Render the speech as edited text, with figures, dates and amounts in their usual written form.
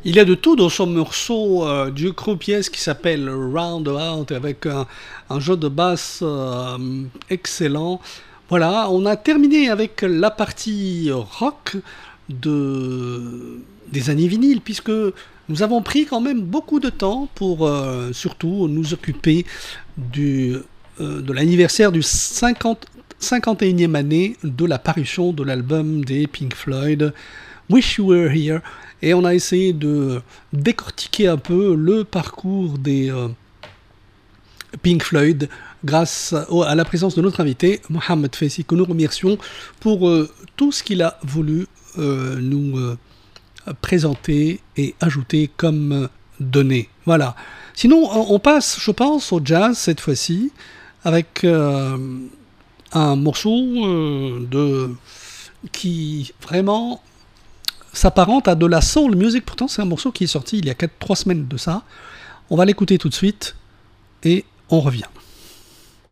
Il y a de tout dans son morceau du croupier qui s'appelle Roundabout avec un jeu de basse excellent. Voilà, on a terminé avec la partie rock des années vinyles puisque nous avons pris quand même beaucoup de temps pour surtout nous occuper de l'anniversaire du 51e année de la parution de l'album des Pink Floyd, Wish You Were Here. Et on a essayé de décortiquer un peu le parcours des Pink Floyd grâce à la présence de notre invité, Mohamed Fessi, que nous remercions pour tout ce qu'il a voulu nous présenter et ajouter comme données. Voilà. Sinon, on passe, je pense, au jazz cette fois-ci, avec un morceau qui vraiment s'apparente à de la soul music. Pourtant, c'est un morceau qui est sorti il y a 3 semaines de ça. On va l'écouter tout de suite et on revient.